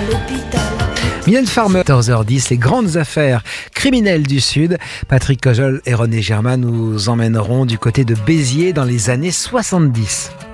l'hôpital. Mylène Farmer, 14h10, les grandes affaires criminelles du Sud. Patrick Cojol et René Germain nous emmèneront du côté de Béziers dans les années 70.